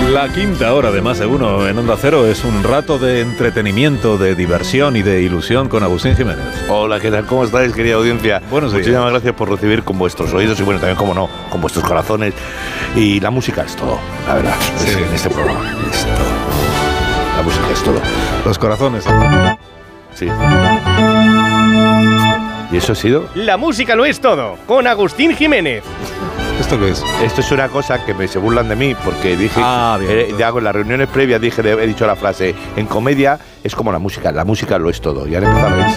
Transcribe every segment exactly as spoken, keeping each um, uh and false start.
La quinta hora de Más de Uno en Onda Cero es un rato de entretenimiento, de diversión y de ilusión con Agustín Jiménez. Hola, ¿qué tal? ¿Cómo estáis, querida audiencia? Buenos días. Muchísimas gracias por recibir con vuestros oídos y, bueno, también, como no, con vuestros corazones. Y la música es todo, la verdad, Sí. es, en este programa es todo. La música es todo. Los corazones. Sí. ¿Y eso ha sido? La música lo es todo, con Agustín Jiménez. ¿Esto qué es? Esto es una cosa que me se burlan de mí porque dije, Ah, bien. eh, de hago en las reuniones previas dije, he dicho la frase, en comedia es como la música, la música lo es todo. Y han empezado a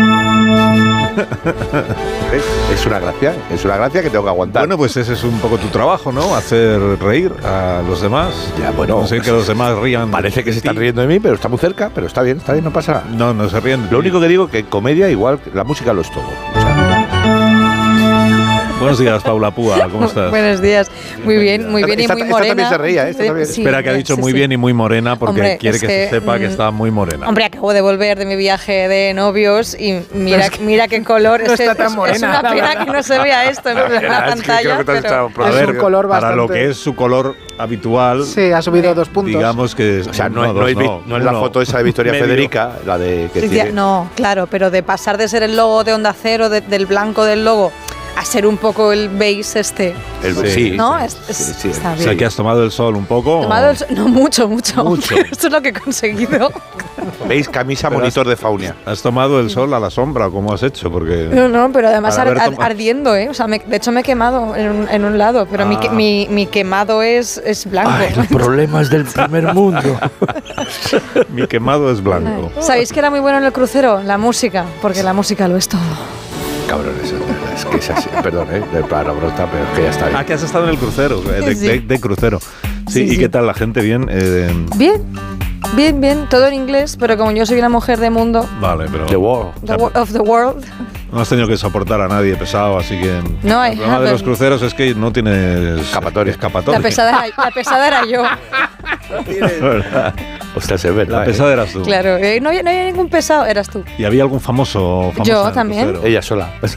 ¿Ves? Es una gracia, es una gracia que tengo que aguantar. Bueno, pues ese es un poco tu trabajo, ¿no? Hacer reír a los demás. Ya, bueno, No sé que los demás rían. parece que de se están ti. riendo de mí, pero está muy cerca, pero está bien, está bien, no pasa nada. No, no se ríen. Lo único que digo es que en comedia igual la música lo es todo. O sea, Buenos días, Paula Púa, ¿cómo estás? Buenos días. Muy bien, muy bien y Esta- muy esta morena. también se reía, esta también. Sí, Espera, que ha dicho sí, muy sí. bien y muy morena porque Hombre, quiere es que, que, se sepa que mm, está muy morena. Hombre, acabo de volver de mi viaje de novios y mira, mira qué color. no es, que está tan es- morena, es una la pena verdad. que no se vea esto en la es que creo pantalla. que te has estado Pero, A Es ver, un color para lo bastante- que es su color habitual, Sí, ha subido dos puntos. digamos que... o sea, no, uno, no, dos, es, vi- no es la uno, foto esa de Victoria medio. Federica, la de que Decía- tiene- no, claro, pero de pasar de ser el logo de Onda Cero, de- del blanco del logo, a ser un poco el beige este. el, Sí. sí, ¿No? sí, Es- es- sí, sí. está O bien. sea, que has tomado el sol un poco. Tomado el sol- no, mucho, mucho. Mucho. Esto es lo que he conseguido. ¿Veis? Camisa Pero monitor de Faunia. ¿Has tomado el sol a la sombra? ¿Cómo has hecho? Porque... No, no, pero además Para ar- haber ar- tomado- ardiendo, ¿eh? O sea, me- de hecho me he quemado en un, en un lado, pero mi, Ah. que- mi, mi quemado es, es blanco. problemas del primer mundo. Mi quemado es blanco. ¿Sabéis que era muy bueno en el crucero? La música, porque la música lo es todo. Cabrones, es que es así. Perdón, ¿eh? De palabrota, pero es que ya está bien. Ah, que has estado en el crucero, eh, de, Sí. de- de crucero. Sí, Sí, ¿y sí. qué tal la gente? ¿Bien? Eh, Bien, bien, bien, todo en inglés, pero como yo soy una mujer de mundo, vale, pero The Wall. the wo- of the world, no has tenido que soportar a nadie pesado, así que... No, I el problema de los haven't. cruceros es que no tienes... Escapatoria. escapatoria. la pesada, era, la pesada era yo. ¿Verdad? Ostras, es verdad. La ¿eh? pesada eras tú. Claro, eh, no, había, no había ningún pesado, eras tú. ¿Y había algún famoso, famosa en Yo el también. crucero? Ella sola.